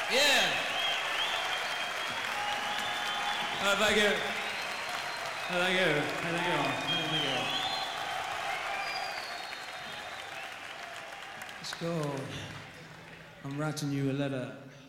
Yeah. Thank you. Thank you. Thank you. Thank you. Let's go. I'm writing you a letter.